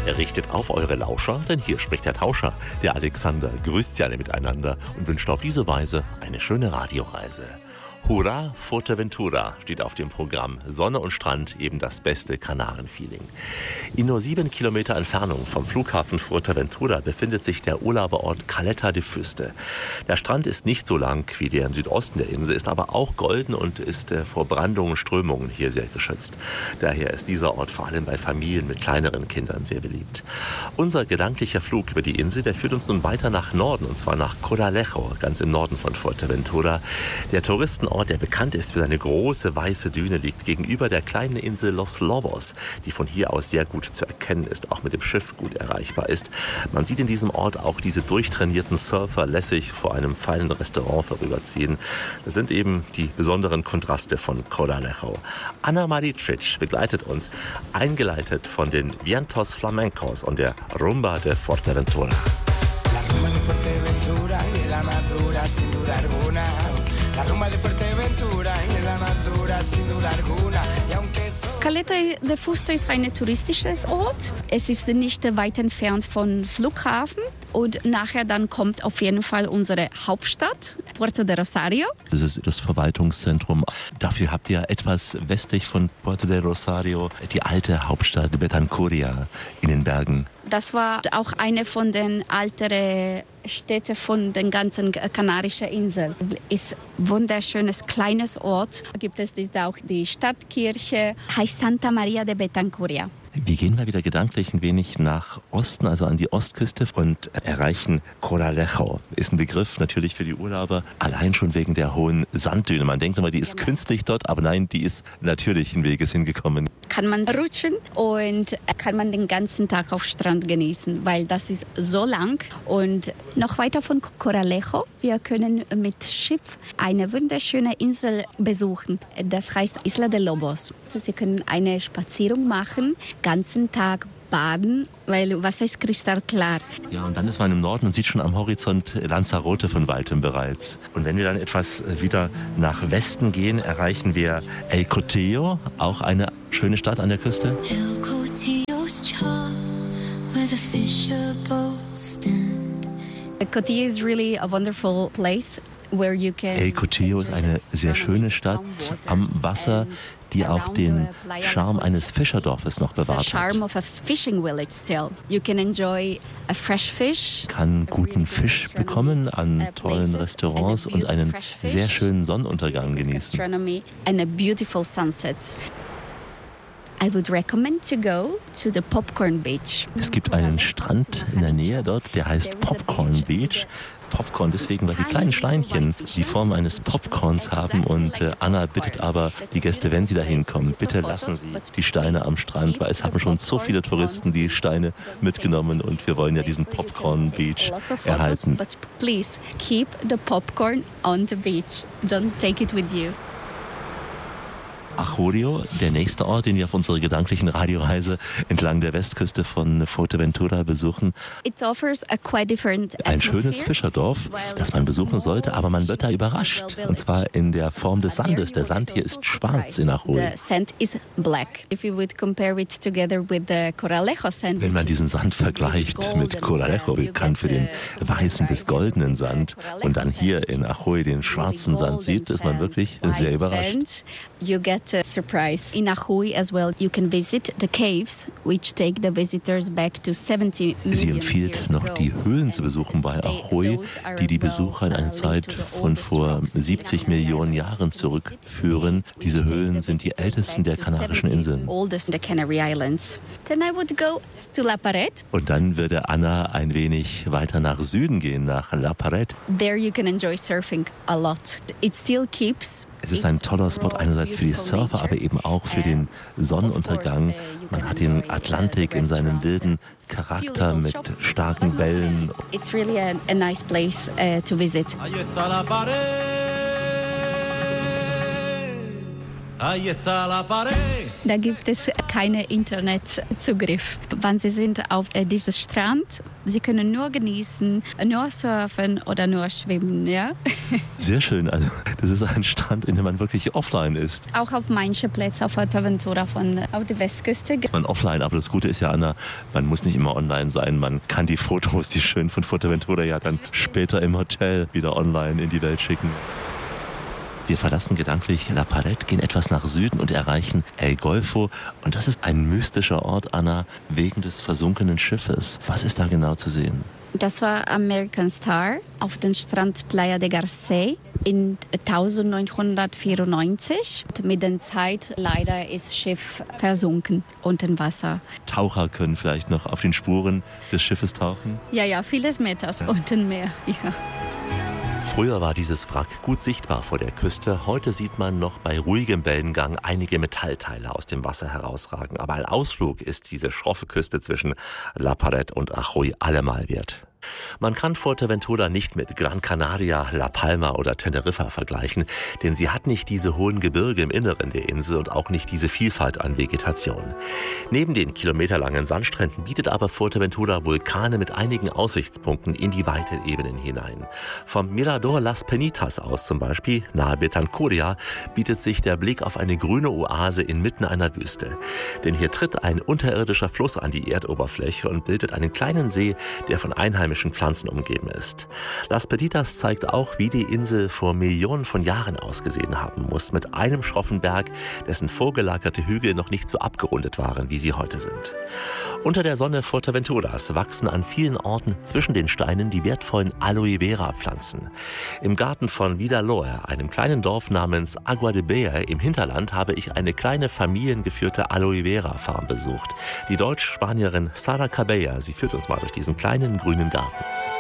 Richtet auf eure Lauscher, denn hier spricht der Tauscher, der Alexander, grüßt sie alle miteinander und wünscht auf diese Weise eine schöne Radioreise. Hurra, Fuerteventura steht auf dem Programm. Sonne und Strand, eben das beste Kanarenfeeling. In nur 7 Kilometer Entfernung vom Flughafen Fuerteventura befindet sich der Urlauberort Caleta de Fuste. Der Strand ist nicht so lang wie der im Südosten der Insel, ist aber auch golden und ist vor Brandungen und Strömungen hier sehr geschützt. Daher ist dieser Ort vor allem bei Familien mit kleineren Kindern sehr beliebt. Unser gedanklicher Flug über die Insel, der führt uns nun weiter nach Norden, und zwar nach Coralejo, ganz im Norden von Fuerteventura. Der Touristenort, der bekannt ist für seine große weiße Düne, liegt gegenüber der kleinen Insel Los Lobos, die von hier aus sehr gut zu erkennen ist, auch mit dem Schiff gut erreichbar ist. Man sieht in diesem Ort auch diese durchtrainierten Surfer lässig vor einem feinen Restaurant vorüberziehen. Das sind eben die besonderen Kontraste von Coralejo. Ana Maricic begleitet uns, eingeleitet von den Vientos Flamencos und der Rumba de Fuerteventura. La rumba de Fuerteventura en la madura sin duda alguna. La rumba de Fuerteventura en la madura sin duda alguna. Caleta de Fuste ist ein touristisches Ort. Es ist nicht weit entfernt vom Flughafen. Und nachher dann kommt auf jeden Fall unsere Hauptstadt, Puerto de Rosario. Das ist das Verwaltungszentrum. Dafür habt ihr etwas westlich von Puerto de Rosario die alte Hauptstadt Betancuria in den Bergen. Das war auch eine von den älteren Städten von den ganzen Kanarischen Inseln. Ist ein wunderschönes kleines Ort. Gibt es auch die Stadtkirche, heißt Santa Maria de Betancuria. Wir gehen mal wieder gedanklich ein wenig nach Osten, also an die Ostküste und erreichen Coralejo. Ist ein Begriff natürlich für die Urlauber, allein schon wegen der hohen Sanddüne. Man denkt immer, die ist künstlich dort, aber nein, die ist natürlichen Weges hingekommen. Kann man rutschen und kann man den ganzen Tag auf Strand genießen, weil das ist so lang. Und noch weiter von Coralejo, wir können mit Schiff eine wunderschöne Insel besuchen. Das heißt Isla de Lobos. Sie können eine Spazierung machen, ganzen Tag baden, weil Wasser ist kristallklar. Ja, und dann ist man im Norden und sieht schon am Horizont Lanzarote von weitem bereits. Und wenn wir dann etwas wieder nach Westen gehen, erreichen wir El Cotillo, auch eine schöne Stadt an der Küste. El Cotillo's charm, where the fisher boats stand. El Cotillo is really a wonderful place. El Cotillo ist eine sehr schöne Stadt am Wasser, die auch den Charme eines Fischerdorfes noch bewahrt hat. Kann guten Fisch bekommen, an tollen Restaurants und einen sehr schönen Sonnenuntergang genießen. I would recommend to go to the Popcorn Beach. Es gibt einen Strand in der Nähe dort, der heißt Popcorn Beach. Popcorn deswegen, weil die kleinen Steinchen die Form eines Popcorns haben. Und Anna bittet aber die Gäste, wenn sie da hinkommen, bitte lassen Sie die Steine am Strand, weil es haben schon so viele Touristen die Steine mitgenommen und wir wollen ja diesen Popcorn Beach erhalten. But please keep the popcorn on the beach. Don't take it with you. Ajaccio, der nächste Ort, den wir auf unserer gedanklichen Radioreise entlang der Westküste von Fuerteventura besuchen. Ein schönes Fischerdorf, das man besuchen sollte, aber man wird da überrascht. Und zwar in der Form des Sandes. Der Sand hier ist schwarz in Ajaccio. Wenn man diesen Sand vergleicht mit Coralejo, bekannt für den weißen bis goldenen Sand, und dann hier in Ajaccio den schwarzen Sand sieht, ist man wirklich sehr überrascht. You get a surprise. In Ajaccio as well, you can visit the caves, which take the visitors back to 70 million. Sie empfiehlt noch die Höhlen zu besuchen bei Ajaccio, die die Besucher in eine Zeit von vor 70 Millionen Jahren zurückführen. Diese Höhlen sind die ältesten der Kanarischen Inseln. Then I would go to La Pared. Und dann würde Anna ein wenig weiter nach Süden gehen, nach La Pared. There you can enjoy surfing a lot. It still keeps. Es ist ein toller Spot einerseits für die Surfer, aber eben auch für den Sonnenuntergang. Man hat den Atlantik in seinem wilden Charakter mit starken Wellen. It's really a nice place to visit. Da gibt es keinen Internetzugriff. Wenn Sie sind auf diesem Strand, Sie können nur genießen, nur surfen oder nur schwimmen. Ja? Sehr schön. Also das ist ein Strand, in dem man wirklich offline ist. Auch auf manchen Plätzen auf Fuerteventura auf der Westküste. Man offline, aber das Gute ist ja, Anna, man muss nicht immer online sein. Man kann die Fotos, die schön von Fuerteventura, ja dann später im Hotel wieder online in die Welt schicken. Wir verlassen gedanklich La Palette, gehen etwas nach Süden und erreichen El Golfo. Und das ist ein mystischer Ort, Anna, wegen des versunkenen Schiffes. Was ist da genau zu sehen? Das war American Star auf dem Strand Playa de Garcés in 1994. Mit der Zeit leider ist das Schiff versunken unter dem Wasser. Taucher können vielleicht noch auf den Spuren des Schiffes tauchen? Ja, vieles Meters unten Meer. Ja. Früher war dieses Wrack gut sichtbar vor der Küste. Heute sieht man noch bei ruhigem Wellengang einige Metallteile aus dem Wasser herausragen. Aber ein Ausflug ist diese schroffe Küste zwischen La Palette und Ajuy allemal wert. Man kann Fuerteventura nicht mit Gran Canaria, La Palma oder Teneriffa vergleichen, denn sie hat nicht diese hohen Gebirge im Inneren der Insel und auch nicht diese Vielfalt an Vegetation. Neben den kilometerlangen Sandstränden bietet aber Fuerteventura Vulkane mit einigen Aussichtspunkten in die weiten Ebenen hinein. Vom Mirador Las Penitas aus zum Beispiel, nahe Betancuria, bietet sich der Blick auf eine grüne Oase inmitten einer Wüste. Denn hier tritt ein unterirdischer Fluss an die Erdoberfläche und bildet einen kleinen See, der von einheimischen Pflanzen umgeben ist. Las Penitas zeigt auch, wie die Insel vor Millionen von Jahren ausgesehen haben muss, mit einem schroffen Berg, dessen vorgelagerte Hügel noch nicht so abgerundet waren, wie sie heute sind. Unter der Sonne Fuerteventuras wachsen an vielen Orten zwischen den Steinen die wertvollen Aloe Vera Pflanzen. Im Garten von Vidaloer, einem kleinen Dorf namens Agua de Beer im Hinterland, habe ich eine kleine familiengeführte Aloe Vera Farm besucht. Die Deutsch-Spanierin Sara Cabella, sie führt uns mal durch diesen kleinen grünen Garten.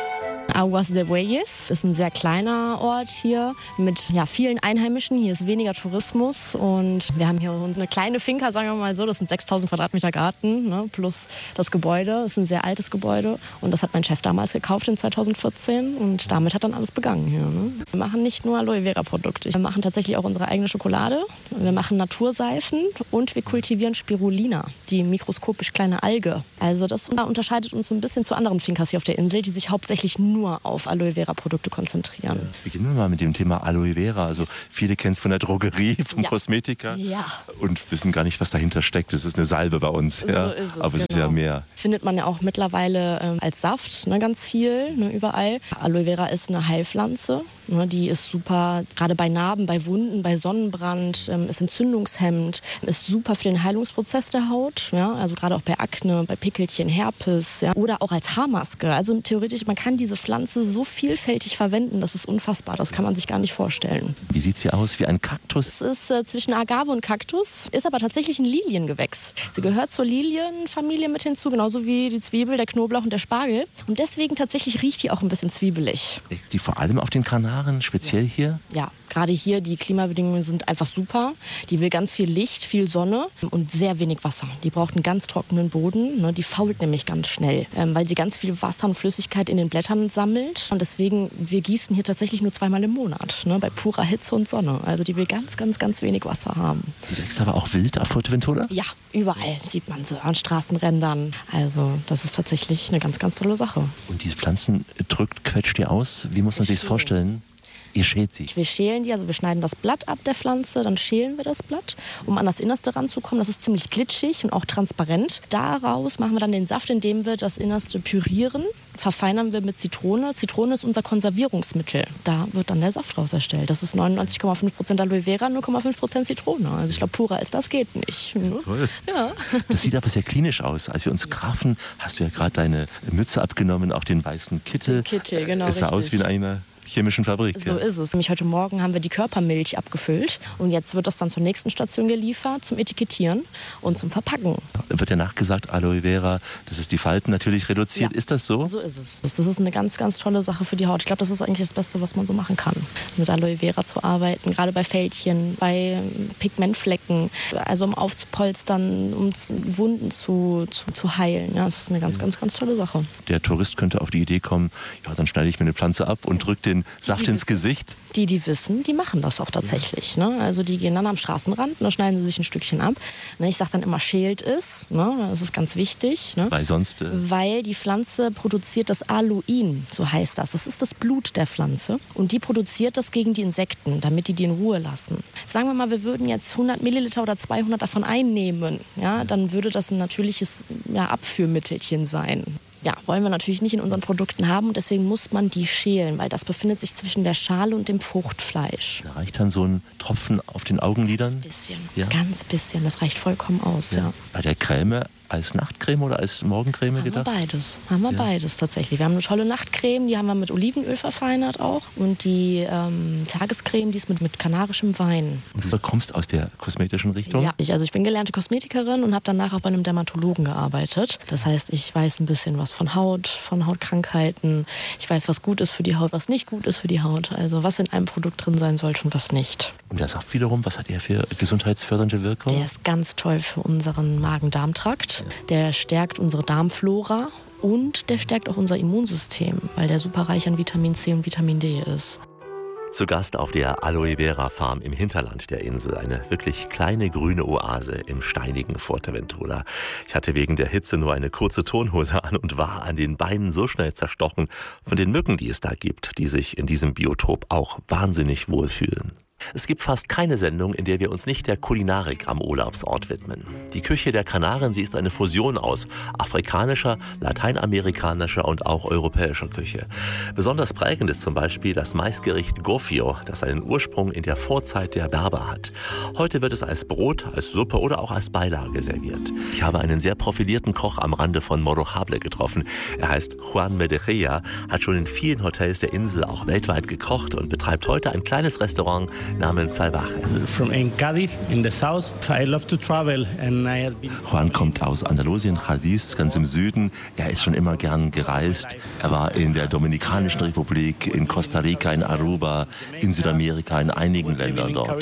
Aguas de Bueyes ist ein sehr kleiner Ort hier mit vielen Einheimischen. Hier ist weniger Tourismus und wir haben hier eine kleine Finca, sagen wir mal so. Das sind 6000 Quadratmeter Garten, ne, plus das Gebäude. Das ist ein sehr altes Gebäude und das hat mein Chef damals gekauft in 2014 und damit hat dann alles begangen hier. Ne. Wir machen nicht nur Aloe Vera Produkte, wir machen tatsächlich auch unsere eigene Schokolade. Wir machen Naturseifen und wir kultivieren Spirulina, die mikroskopisch kleine Alge. Also das unterscheidet uns so ein bisschen zu anderen Fincas hier auf der Insel, die sich hauptsächlich nur auf Aloe Vera Produkte konzentrieren. Beginnen wir mal mit dem Thema Aloe Vera. Also viele kennen es von der Drogerie, vom Kosmetiker und wissen gar nicht, was dahinter steckt. Das ist eine Salbe bei uns. So ist es, aber es ist ja mehr. Findet man ja auch mittlerweile als Saft, ne, ganz viel, ne, überall. Aloe Vera ist eine Heilpflanze. Ne, die ist super, gerade bei Narben, bei Wunden, bei Sonnenbrand, ist entzündungshemmend, ist super für den Heilungsprozess der Haut. Ja, also gerade auch bei Akne, bei Pickelchen, Herpes oder auch als Haarmaske. Also theoretisch, man kann diese Pflanze so vielfältig verwenden, das ist unfassbar, das kann man sich gar nicht vorstellen. Wie sieht sie aus? Wie ein Kaktus? Es ist zwischen Agave und Kaktus, ist aber tatsächlich ein Liliengewächs. Sie gehört zur Lilienfamilie mit hinzu, genauso wie die Zwiebel, der Knoblauch und der Spargel. Und deswegen tatsächlich riecht die auch ein bisschen zwiebelig. Wächst die vor allem auf den Kanaren, speziell hier? Ja, gerade hier, die Klimabedingungen sind einfach super. Die will ganz viel Licht, viel Sonne und sehr wenig Wasser. Die braucht einen ganz trockenen Boden, ne? Die fault nämlich ganz schnell, weil sie ganz viel Wasser und Flüssigkeit in den Blättern sammelt. Und deswegen, wir gießen hier tatsächlich nur 2-mal im Monat, ne? Bei purer Hitze und Sonne. Also die will ganz, ganz, ganz wenig Wasser haben. Sie wächst aber auch wild auf Fuerteventura? Ja, überall sieht man sie, an Straßenrändern. Also das ist tatsächlich eine ganz, ganz tolle Sache. Und diese Pflanzen quetscht ihr aus? Wie muss man sich das vorstellen? Ihr schält sie? Wir schälen die, also wir schneiden das Blatt ab der Pflanze, dann schälen wir das Blatt, um an das Innerste ranzukommen. Das ist ziemlich glitschig und auch transparent. Daraus machen wir dann den Saft, indem wir das Innerste pürieren. Verfeinern wir mit Zitrone. Zitrone ist unser Konservierungsmittel. Da wird dann der Saft raus erstellt. Das ist 99,5% Aloe Vera, 0,5% Zitrone. Also ich glaube, purer als das geht nicht. Toll. Ja. Das sieht aber sehr klinisch aus. Als wir uns trafen, hast du ja gerade deine Mütze abgenommen, auch den weißen Kittel. Kittel, genau. Es sah aus wie in einer chemischen Fabrik. So ist es. Nämlich heute Morgen haben wir die Körpermilch abgefüllt und jetzt wird das dann zur nächsten Station geliefert, zum Etikettieren und zum Verpacken. Da wird ja nachgesagt, Aloe Vera, das ist die Falten natürlich reduziert. Ja. Ist das so? So ist es. Das ist eine ganz, ganz tolle Sache für die Haut. Ich glaube, das ist eigentlich das Beste, was man so machen kann, mit Aloe Vera zu arbeiten. Gerade bei Fältchen, bei Pigmentflecken, also um aufzupolstern, um Wunden zu heilen. Ja, das ist eine ganz, ganz, ganz tolle Sache. Der Tourist könnte auf die Idee kommen, ja, dann schneide ich mir eine Pflanze ab und drücke den den Saft ins Gesicht? Die wissen, die machen das auch tatsächlich. Ne? Also die gehen dann am Straßenrand, ne, schneiden sie sich ein Stückchen ab. Ne, ich sage dann immer, schält es. Ne? Das ist ganz wichtig. Ne? Weil sonst... Weil die Pflanze produziert das Aluin, so heißt das. Das ist das Blut der Pflanze. Und die produziert das gegen die Insekten, damit die in Ruhe lassen. Sagen wir mal, wir würden jetzt 100 Milliliter oder 200 davon einnehmen. Ja? Dann würde das ein natürliches Abführmittelchen sein. Ja, wollen wir natürlich nicht in unseren Produkten haben und deswegen muss man die schälen, weil das befindet sich zwischen der Schale und dem Fruchtfleisch. Da reicht dann so ein Tropfen auf den Augenlidern? Ganz bisschen, ganz bisschen, das reicht vollkommen aus, ja. Bei der Creme als Nachtcreme oder als Morgencreme gedacht? Haben wir beides tatsächlich. Wir haben eine tolle Nachtcreme, die haben wir mit Olivenöl verfeinert auch und die Tagescreme, die ist mit kanarischem Wein. Und du kommst aus der kosmetischen Richtung? Ja, ich bin gelernte Kosmetikerin und habe danach auch bei einem Dermatologen gearbeitet. Das heißt, ich weiß ein bisschen was von Haut, von Hautkrankheiten. Ich weiß, was gut ist für die Haut, was nicht gut ist für die Haut. Also was in einem Produkt drin sein sollte und was nicht. Und der Saft wiederum, was hat er für gesundheitsfördernde Wirkung? Der ist ganz toll für unseren Magen-Darm-Trakt. Der stärkt unsere Darmflora und der stärkt auch unser Immunsystem, weil der super reich an Vitamin C und Vitamin D ist. Zu Gast auf der Aloe Vera Farm im Hinterland der Insel. Eine wirklich kleine grüne Oase im steinigen Fuerteventura. Ich hatte wegen der Hitze nur eine kurze Turnhose an und war an den Beinen so schnell zerstochen von den Mücken, die es da gibt, die sich in diesem Biotop auch wahnsinnig wohlfühlen. Es gibt fast keine Sendung, in der wir uns nicht der Kulinarik am Urlaubsort widmen. Die Küche der Kanaren, sie ist eine Fusion aus afrikanischer, lateinamerikanischer und auch europäischer Küche. Besonders prägend ist zum Beispiel das Maisgericht Gofio, das seinen Ursprung in der Vorzeit der Berber hat. Heute wird es als Brot, als Suppe oder auch als Beilage serviert. Ich habe einen sehr profilierten Koch am Rande von Morrojable getroffen. Er heißt Juan Medellea, hat schon in vielen Hotels der Insel auch weltweit gekocht und betreibt heute ein kleines Restaurant namens Salvaje. Juan kommt aus Andalusien, Cádiz, ganz im Süden. Er ist schon immer gern gereist. Er war in der Dominikanischen Republik, in Costa Rica, in Aruba, in Südamerika, in einigen Ländern dort.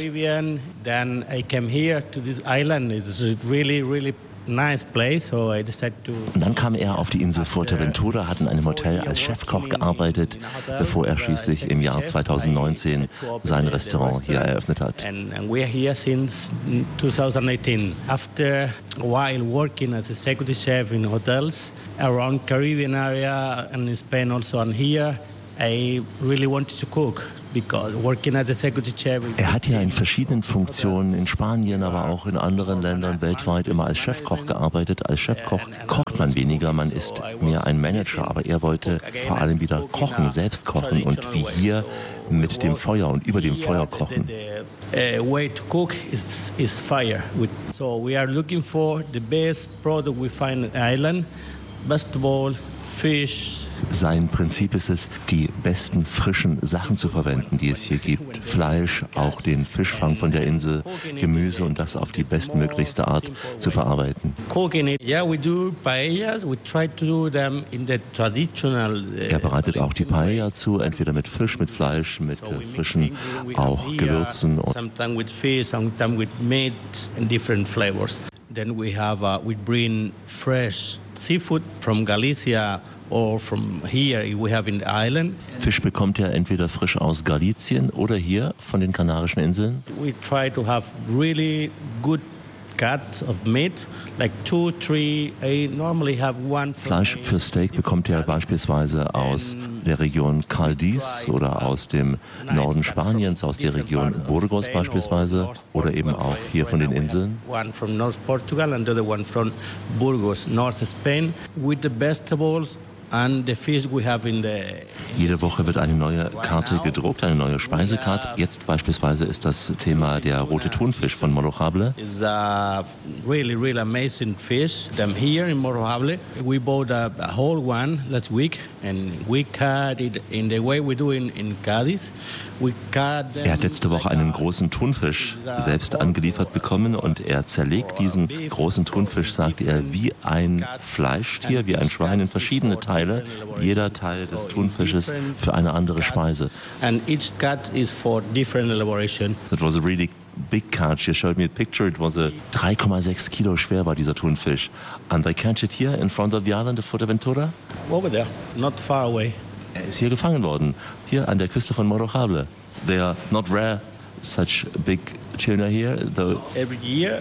Und dann kam er auf die Insel Fuerteventura, hat in einem Hotel als Chefkoch gearbeitet, bevor er schließlich im Jahr 2019 sein Restaurant hier eröffnet hat. And we're here since 2018. After a while working as a executive chef in hotels around Caribbean area and in Spain also and here, I really wanted to cook. Er hat ja in verschiedenen Funktionen in Spanien, aber auch in anderen Ländern weltweit immer als Chefkoch gearbeitet. Als Chefkoch kocht man weniger, man ist mehr ein Manager. Aber er wollte vor allem wieder kochen, selbst kochen und wie hier mit dem Feuer und über dem Feuer kochen. Way to cook is fire. So we are looking for the best product we find in the island: vegetable, fish. Sein Prinzip ist es, die besten frischen Sachen zu verwenden, die es hier gibt. Fleisch, auch den Fischfang von der Insel, Gemüse und das auf die bestmöglichste Art zu verarbeiten. Er bereitet auch die Paella zu, entweder mit Fisch, mit Fleisch, mit frischen auch Gewürzen. Then we bring fresh seafood from Galicia or from here we have in the island. Fisch bekommt er entweder frisch aus Galicien oder hier von den Kanarischen Inseln. We try to have really good cuts of meat, like 2, 3. I normally have one. Fleisch für Steak bekommt er beispielsweise aus der Region Cádiz oder aus dem Norden Spaniens, aus der Region Burgos beispielsweise oder eben auch hier von den Inseln. One from North Portugal and the other one from Burgos, North Spain, with the vegetables. Jede Woche wird eine neue Karte gedruckt, eine neue Speisekarte. Jetzt beispielsweise ist das Thema der rote Thunfisch von Morrojable. It's a really amazing fish. Here in Morrojable, we bought a whole one last week and we cut it in the way we do in Cádiz. Er hat letzte Woche einen großen Thunfisch selbst angeliefert bekommen und er zerlegt diesen großen Thunfisch, sagt er, wie ein Fleischtier, wie ein Schwein in verschiedene Teile. Jeder Teil des Thunfisches für eine andere Speise. And each cut is for different elaboration. That was a really big catch. You showed me a picture. It was 3,6 Kilo schwer war dieser Thunfisch. And they catch it here in front of the island of Fuerteventura? Over there, not far away. Er ist hier gefangen worden, hier an der Küste von Morrojable. They are not rare, such big tuna here, though. Every year,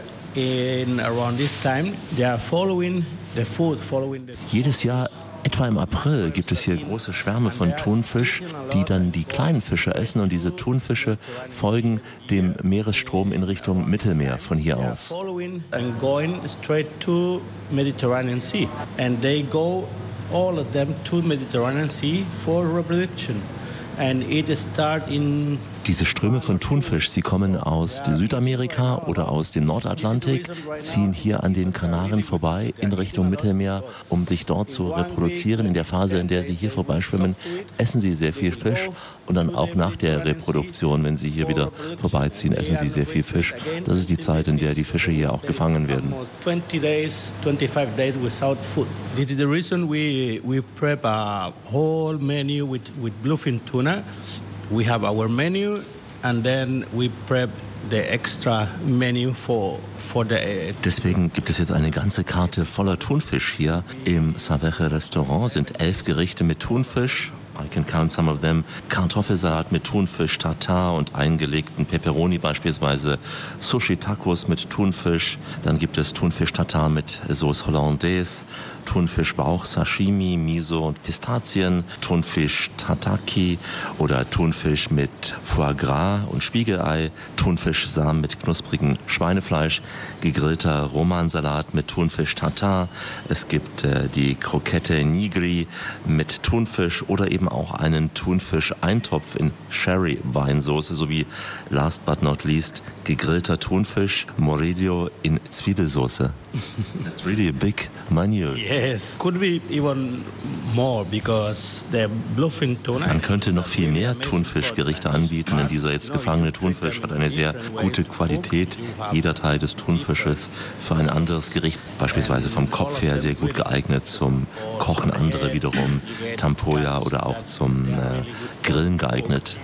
in around this time, they are following the food, Jedes Jahr, etwa im April, gibt es hier große Schwärme von Thunfisch, die dann die kleinen Fische essen. Und diese Thunfische folgen dem Meeresstrom in Richtung Mittelmeer von hier aus. Following and going straight to Mediterranean Sea. And they go, all of them, to Mediterranean Sea for reproduction. And it start in Diese Ströme von Thunfisch, sie kommen aus Südamerika oder aus dem Nordatlantik, ziehen hier an den Kanaren vorbei in Richtung Mittelmeer, um sich dort zu reproduzieren. In der Phase, in der sie hier vorbeischwimmen, essen sie sehr viel Fisch und dann auch nach der Reproduktion, wenn sie hier wieder vorbeiziehen, essen sie sehr viel Fisch. Das ist die Zeit, in der die Fische hier auch gefangen werden. 20 days, 25 days without food. This is the reason we prep a whole menu with bluefin tuna. We have our menu and then we prep the extra menu for the. Deswegen gibt es jetzt eine ganze Karte voller Thunfisch hier. Im Savere Restaurant sind 11 Gerichte mit Thunfisch. I can count some of them. Kartoffelsalat mit Thunfisch, Tartar und eingelegten Peperoni beispielsweise. Sushi-Tacos mit Thunfisch. Dann gibt es Thunfisch-Tartar mit Sauce Hollandaise. Thunfischbauch, Sashimi, Miso und Pistazien. Thunfisch Tataki oder Thunfisch mit Foie Gras und Spiegelei. Thunfischsamen mit knusprigem Schweinefleisch. Gegrillter Romansalat mit Thunfisch Tartar. Es gibt die Krokette Nigri mit Thunfisch oder eben auch einen Thunfisch-Eintopf in Sherry-Weinsauce sowie last but not least gegrillter Thunfisch Morrillo in Zwiebelsauce. That's really a big menu. Yes, could be even more because the bluefin tuna. Man könnte noch viel mehr Thunfischgerichte anbieten, denn dieser jetzt gefangene Thunfisch hat eine sehr gute Qualität. Jeder Teil des Thunfisches für ein anderes Gericht, beispielsweise vom Kopf her sehr gut geeignet zum Kochen, andere wiederum Tempoja oder auch zum Grillen geeignet.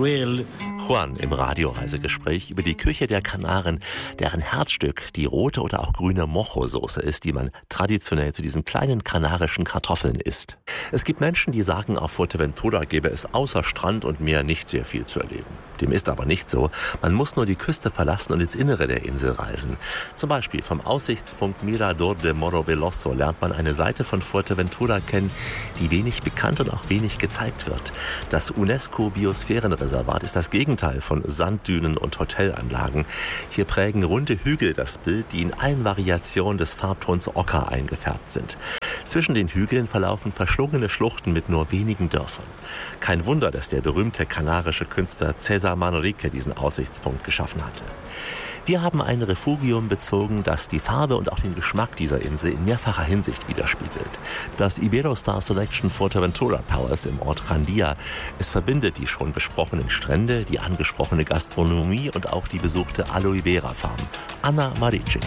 Juan im Radioreisegespräch über die Küche der Kanaren, deren Herzstück die rote oder auch grüne Mojo-Soße ist, die man traditionell zu diesen kleinen kanarischen Kartoffeln isst. Es gibt Menschen, die sagen, auf Fuerteventura gäbe es außer Strand und Meer nicht sehr viel zu erleben. Dem ist aber nicht so. Man muss nur die Küste verlassen und ins Innere der Insel reisen. Zum Beispiel vom Aussichtspunkt Mirador de Morro Veloso lernt man eine Seite von Fuerteventura kennen, die wenig bekannt und auch wenig gezeigt wird. Das UNESCO-Biosphärenreservat ist das Gegenteil von Sanddünen und Hotelanlagen. Hier prägen runde Hügel das Bild, die in allen Variationen des Farbtons Ocker eingefärbt sind. Zwischen den Hügeln verlaufen verschlungene Schluchten mit nur wenigen Dörfern. Kein Wunder, dass der berühmte kanarische Künstler César Manrique diesen Aussichtspunkt geschaffen hatte. Wir haben ein Refugium bezogen, das die Farbe und auch den Geschmack dieser Insel in mehrfacher Hinsicht widerspiegelt. Das Iberostar Selection Fuerteventura Palace im Ort Jandia. Es verbindet die schon besprochenen Strände, die angesprochene Gastronomie und auch die besuchte Aloe Vera Farm. Ana Maricic.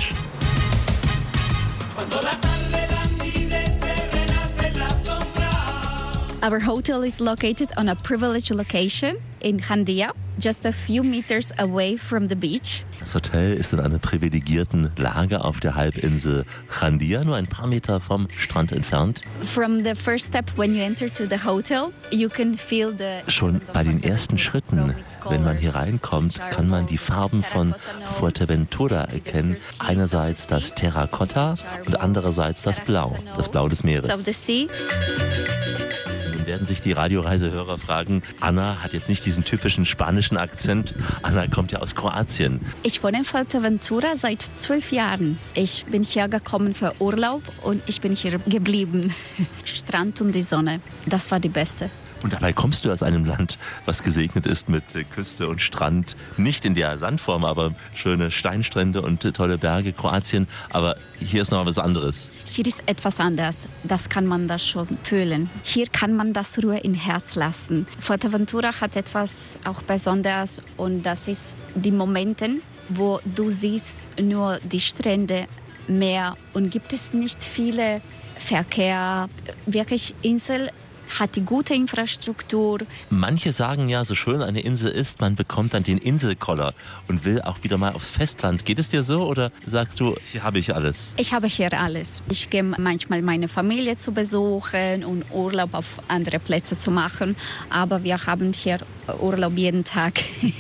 Our hotel is located on a privileged location in Jandia, just a few meters away from the beach. Das Hotel ist in einer privilegierten Lage auf der Halbinsel Jandia, nur ein paar Meter vom Strand entfernt. From the first step when you enter to the hotel, you can feel the. Schon bei den ersten Schritten, wenn man hier reinkommt, kann man die Farben von Fuerteventura erkennen. Einerseits das Terrakotta und andererseits das Blau des Meeres. Of the sea. Werden sich die Radioreisehörer fragen, Anna hat jetzt nicht diesen typischen spanischen Akzent. Anna kommt ja aus Kroatien. Ich wohne in Fuerteventura seit 12 Jahren. Ich bin hier gekommen für Urlaub und ich bin hier geblieben. Strand und die Sonne, das war die beste. Und dabei kommst du aus einem Land, was gesegnet ist mit Küste und Strand. Nicht in der Sandform, aber schöne Steinstrände und tolle Berge, Kroatien. Aber hier ist noch was anderes. Hier ist etwas anders. Das kann man das schon fühlen. Hier kann man das Ruhe im Herz lassen. Fuerteventura hat etwas auch Besonderes und das ist die Momente, wo du siehst nur die Strände, Meer und gibt es nicht viele Verkehr. Wirklich Insel hat die gute Infrastruktur. Manche sagen ja, so schön eine Insel ist, man bekommt dann den Inselkoller und will auch wieder mal aufs Festland. Geht es dir so oder sagst du, hier habe ich alles? Ich habe hier alles. Ich gehe manchmal meine Familie zu besuchen und Urlaub auf andere Plätze zu machen. Aber wir haben hier Urlaub jeden Tag.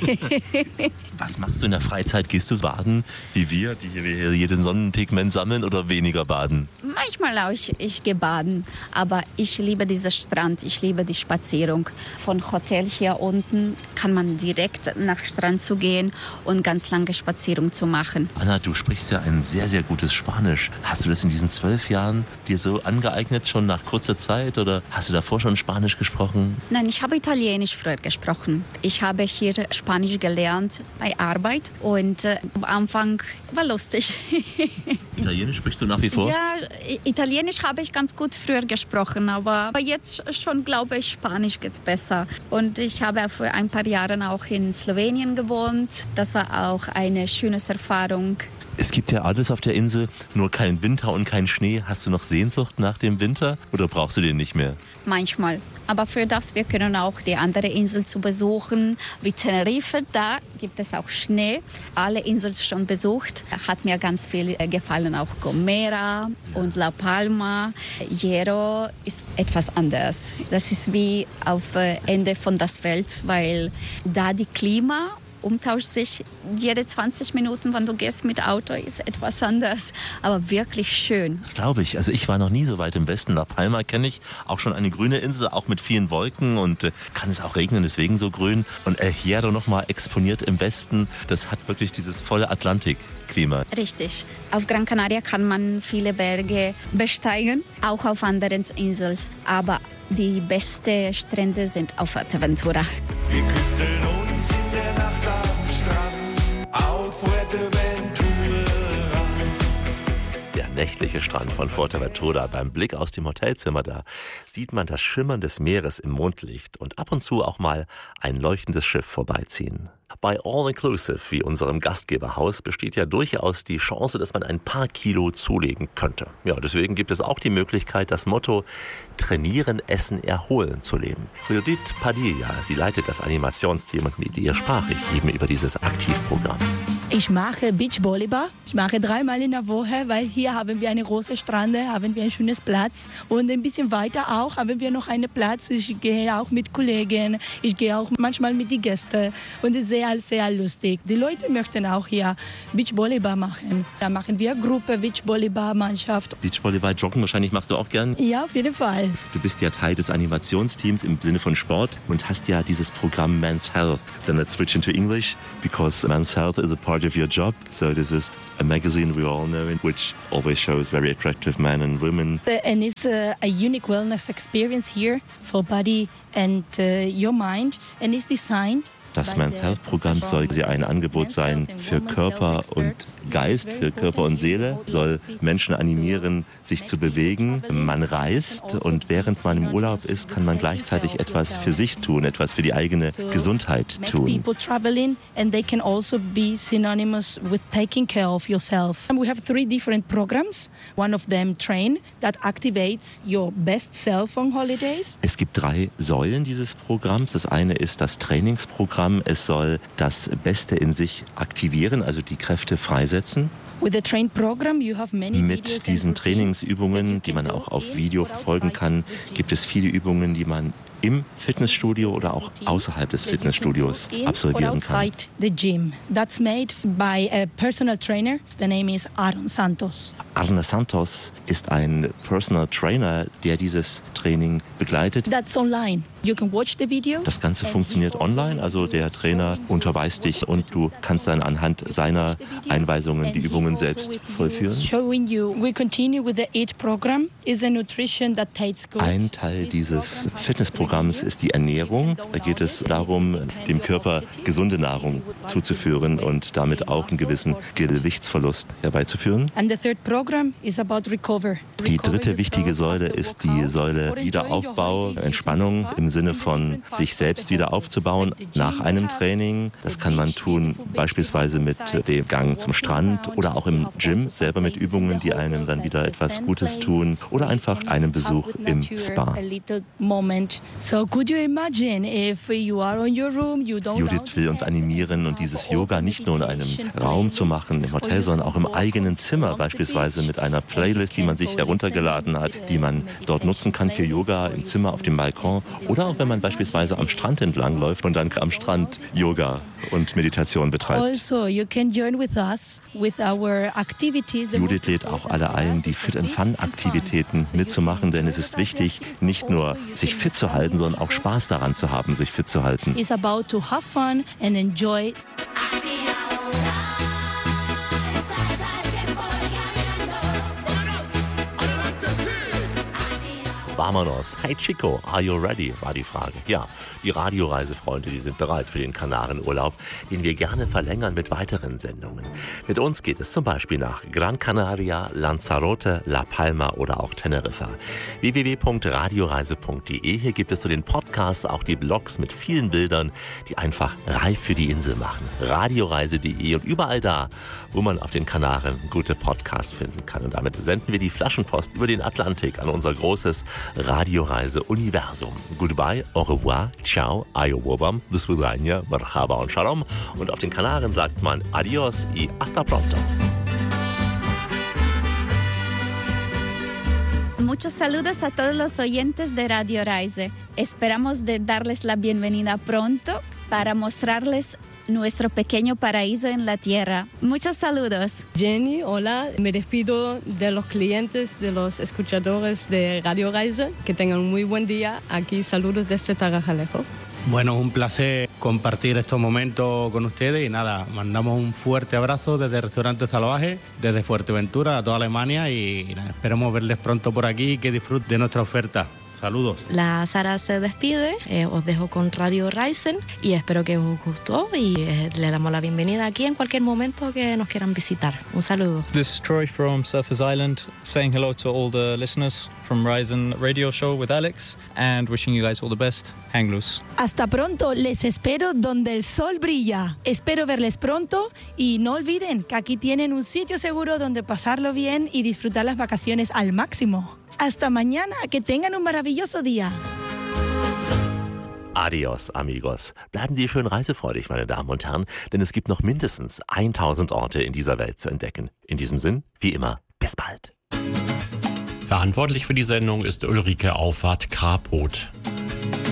Was machst du in der Freizeit? Gehst du baden, wie wir, die hier jeden Sonnenpigment sammeln, oder weniger baden? Manchmal auch, ich gehe baden. Aber ich liebe diesen Strand, ich liebe die Spazierung. Von Hotel hier unten kann man direkt nach Strand zu gehen und ganz lange Spazierung zu machen. Anna, du sprichst ja ein sehr, sehr gutes Spanisch. Hast du das in diesen 12 Jahren dir so angeeignet, schon nach kurzer Zeit? Oder hast du davor schon Spanisch gesprochen? Nein, ich habe Italienisch früher gesprochen. Ich habe hier Spanisch gelernt bei Arbeit und am Anfang war lustig. Italienisch sprichst du nach wie vor? Ja, Italienisch habe ich ganz gut früher gesprochen, aber jetzt schon, glaube ich, Spanisch geht's besser. Und ich habe für ein paar Jahre auch in Slowenien gewohnt. Das war auch eine schöne Erfahrung. Es gibt ja alles auf der Insel, nur keinen Winter und keinen Schnee. Hast du noch Sehnsucht nach dem Winter oder brauchst du den nicht mehr? Manchmal. Aber für das, wir können auch die andere Insel zu besuchen, wie Tenerife. Da gibt es auch Schnee. Alle Inseln schon besucht. Hat mir ganz viel gefallen. Auch Gomera und La Palma. Hierro ist etwas anders. Das ist wie auf Ende von der Welt, weil da die Klima umtauscht sich jede 20 Minuten, wenn du gehst mit Auto, ist etwas anders, aber wirklich schön. Das glaube ich. Also ich war noch nie so weit im Westen. La Palma kenne ich, auch schon eine grüne Insel, auch mit vielen Wolken und kann es auch regnen, deswegen so grün. Und Hierro nochmal exponiert im Westen, das hat wirklich dieses volle Atlantikklima. Richtig. Auf Gran Canaria kann man viele Berge besteigen, auch auf anderen Inseln, aber die besten Strände sind auf Fuerteventura. Wir küssten uns in der Nacht am Strand auf Fuerteventura. Der nächtliche Strand von Fuerteventura. Beim Blick aus dem Hotelzimmer da sieht man das Schimmern des Meeres im Mondlicht und ab und zu auch mal ein leuchtendes Schiff vorbeiziehen. Bei All Inclusive, wie unserem Gastgeberhaus, besteht ja durchaus die Chance, dass man ein paar Kilo zulegen könnte. Ja, deswegen gibt es auch die Möglichkeit, das Motto Trainieren, Essen, Erholen zu leben. Judith Padilla, sie leitet das Animationsteam und mit ihr sprach ich eben über dieses Aktivprogramm. Ich mache Beachvolleyball. Ich mache 3-mal in der Woche, weil hier haben wir eine große Strande, haben wir ein schönes Platz. Und ein bisschen weiter auch haben wir noch einen Platz. Ich gehe auch mit Kollegen, ich gehe auch manchmal mit den Gästen. Und es ist sehr, sehr lustig. Die Leute möchten auch hier Beachvolleyball machen. Da machen wir Gruppe Beachvolleyball-Mannschaft. Beachvolleyball, Joggen wahrscheinlich machst du auch gern? Ja, auf jeden Fall. Du bist ja Teil des Animationsteams im Sinne von Sport und hast ja dieses Programm Men's Health. Then let's switch into English, because Men's Health is a part of your job. So this is a magazine we all know, which always shows very attractive men and women. And it's a unique wellness experience here for body and your mind. And it's designed. Das Men's Health Programm soll ein Angebot sein für Körper und Geist, für Körper und Seele, soll Menschen animieren, sich zu bewegen. Man reist und während man im Urlaub ist, kann man gleichzeitig etwas für sich tun, etwas für die eigene Gesundheit tun. People traveling and they can also be synonymous with taking care of yourself. And we have 3 different programs. One of them train that activates your best self on holidays. Es gibt 3 Säulen dieses Programms. Das eine ist das Trainingsprogramm. Es soll das Beste in sich aktivieren, also die Kräfte freisetzen. Mit diesen Trainingsübungen, die man auch auf Video verfolgen kann, gibt es viele Übungen, die man im Fitnessstudio oder auch außerhalb des Fitnessstudios absolvieren kann. That's made by a personal trainer. The name is Aaron Santos. Arne Santos ist ein Personal Trainer, der dieses Training begleitet. That's online. You can watch the video. Das Ganze funktioniert online, also der Trainer unterweist dich und du kannst dann anhand seiner Einweisungen die Übungen selbst vollführen. Ein Teil dieses Fitnessprogramms ist die Ernährung. Da geht es darum, dem Körper gesunde Nahrung zuzuführen und damit auch einen gewissen Gewichtsverlust herbeizuführen. Die dritte wichtige Säule ist die Säule Wiederaufbau, Entspannung im Sinne von sich selbst wieder aufzubauen nach einem Training. Das kann man tun beispielsweise mit dem Gang zum Strand oder auch im Gym, selber mit Übungen, die einem dann wieder etwas Gutes tun oder einfach einem Besuch im Spa. Judith will uns animieren und dieses Yoga nicht nur in einem Raum zu machen, im Hotel, sondern auch im eigenen Zimmer, beispielsweise mit einer Playlist, die man sich heruntergeladen hat, die man dort nutzen kann für Yoga im Zimmer, auf dem Balkon oder auch wenn man beispielsweise am Strand entlang läuft und dann am Strand Yoga und Meditation betreibt. Judith lädt auch alle ein, die Fit-and-Fun-Aktivitäten mitzumachen, denn es ist wichtig, nicht nur sich fit zu halten, sondern auch Spaß daran zu haben, sich fit zu halten. It's about to have fun and enjoy. Vámonos. Hey Chico, are you ready? War die Frage. Ja, die Radioreisefreunde, die sind bereit für den Kanarenurlaub, den wir gerne verlängern mit weiteren Sendungen. Mit uns geht es zum Beispiel nach Gran Canaria, Lanzarote, La Palma oder auch Teneriffa. www.radioreise.de. Hier gibt es zu den Podcasts auch die Blogs mit vielen Bildern, die einfach reif für die Insel machen. Radioreise.de und überall da, wo man auf den Kanaren gute Podcasts finden kann. Und damit senden wir die Flaschenpost über den Atlantik an unser großes Radioreise-Universum. Goodbye, au revoir, ciao, ayowobam, do svidania, marhaba und shalom. Und auf den Kanaren sagt man adios y hasta pronto. Muchos saludos a todos los oyentes de Radio Reise. Esperamos de darles la bienvenida pronto para mostrarles nuestro pequeño paraíso en la tierra. Muchos saludos. Jenny, hola. Me despido de los clientes, de los escuchadores de Radio Reise. Que tengan un muy buen día. Aquí saludos desde Tarajalejo. Bueno, un placer compartir estos momentos con ustedes y nada, mandamos un fuerte abrazo desde Restaurante Salvaje, desde Fuerteventura a toda Alemania y nada, esperamos verles pronto por aquí y que disfruten de nuestra oferta. Saludos. La Sara se despide, os dejo con Radio Reisen y espero que os gustó y le damos la bienvenida aquí en cualquier momento que nos quieran visitar. Un saludo. This is Troy from Surfers Island, saying hello to all the listeners from Reisen Radio Show with Alex and wishing you guys all the best. Hang loose. Hasta pronto, les espero donde el sol brilla. Espero verles pronto y no olviden que aquí tienen un sitio seguro donde pasarlo bien y disfrutar las vacaciones al máximo. Hasta mañana, que tengan un maravilloso día. Adios, amigos. Bleiben Sie schön reisefreudig, meine Damen und Herren, denn es gibt noch mindestens 1000 Orte in dieser Welt zu entdecken. In diesem Sinn, wie immer, bis bald. Verantwortlich für die Sendung ist Ulrike Auffahrt-Krapoth.